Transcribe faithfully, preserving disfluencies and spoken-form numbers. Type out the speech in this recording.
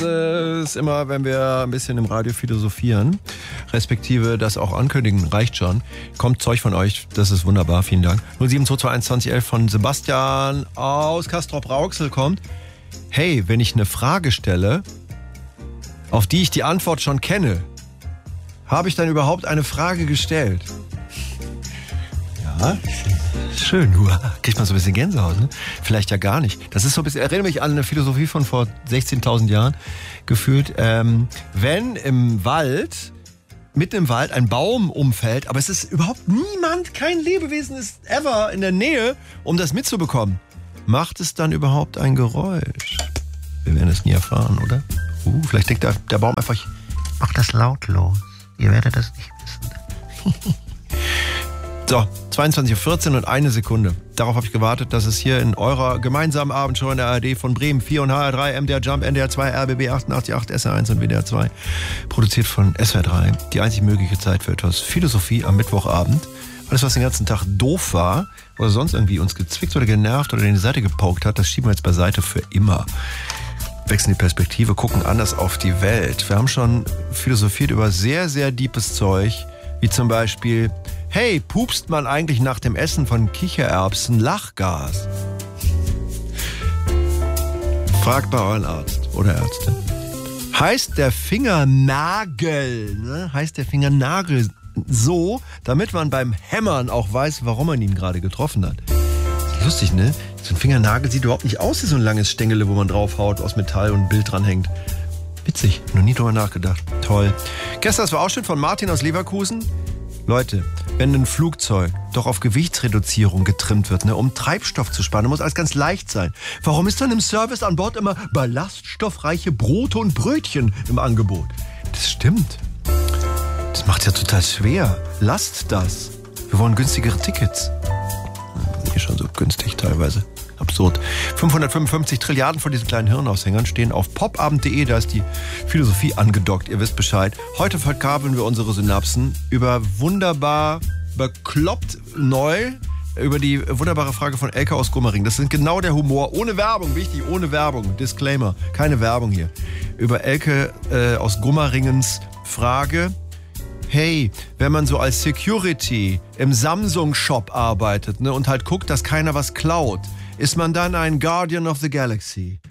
äh, ist immer, wenn wir ein bisschen im Radio philosophieren, respektive das auch ankündigen, reicht schon. Kommt Zeug von euch, das ist wunderbar, vielen Dank. null sieben zwei zwei eins zwanzig elf von Sebastian aus Castrop-Rauxel kommt. Hey, wenn ich eine Frage stelle, auf die ich die Antwort schon kenne, habe ich dann überhaupt eine Frage gestellt? Ja, schön, du kriegst mal so ein bisschen Gänsehaut, ne? Vielleicht ja gar nicht. Das ist so ein bisschen, erinnere mich an eine Philosophie von vor sechzehntausend Jahren gefühlt. Ähm, wenn im Wald, mitten im Wald ein Baum umfällt, aber es ist überhaupt niemand, kein Lebewesen ist ever in der Nähe, um das mitzubekommen, macht es dann überhaupt ein Geräusch? Wir werden es nie erfahren, oder? Uh, vielleicht denkt der, der Baum einfach, mach das lautlos. Ihr werdet das nicht wissen. So, zweiundzwanzig Uhr vierzehn und eine Sekunde. Darauf habe ich gewartet, dass es hier in eurer gemeinsamen Abendshow in der A R D von Bremen vier und H R drei, M D R Jump, N D R zwei, R B B achtundachtzig Komma acht, S R eins und W D R zwei, produziert von S W R drei. Die einzig mögliche Zeit für etwas Philosophie am Mittwochabend. Alles, was den ganzen Tag doof war oder sonst irgendwie uns gezwickt oder genervt oder in die Seite gepokt hat, das schieben wir jetzt beiseite für immer. Wechseln die Perspektive, gucken anders auf die Welt. Wir haben schon philosophiert über sehr, sehr deepes Zeug, wie zum Beispiel, hey, pupst man eigentlich nach dem Essen von Kichererbsen Lachgas? Fragt bei euren Arzt oder Ärztin. Heißt der Fingernagel, ne? Heißt der Fingernagel so, damit man beim Hämmern auch weiß, warum man ihn gerade getroffen hat? Lustig, ne? So ein Fingernagel sieht überhaupt nicht aus wie so ein langes Stängele, wo man draufhaut, aus Metall und ein Bild dranhängt. Witzig, noch nie drüber nachgedacht. Toll. Gestern das war Ausschnitt von Martin aus Leverkusen. Leute, wenn ein Flugzeug doch auf Gewichtsreduzierung getrimmt wird, ne, um Treibstoff zu sparen, dann muss alles ganz leicht sein. Warum ist dann im Service an Bord immer ballaststoffreiche Brote und Brötchen im Angebot? Das stimmt. Das macht ja total schwer. Lasst das. Wir wollen günstigere Tickets. Hier schon so günstig teilweise. Absurd. fünfhundertfünfundfünfzig Trilliarden von diesen kleinen Hirnaushängern stehen auf popabend punkt de. Da ist die Philosophie angedockt. Ihr wisst Bescheid. Heute verkabeln wir unsere Synapsen über wunderbar bekloppt neu, über die wunderbare Frage von Elke aus Gummering. Das sind genau der Humor. Ohne Werbung, wichtig, ohne Werbung. Disclaimer, keine Werbung hier. Über Elke äh, aus Gummeringens Frage. Hey, wenn man so als Security im Samsung-Shop arbeitet, ne, und halt guckt, dass keiner was klaut, ist man dann ein Guardian of the Galaxy?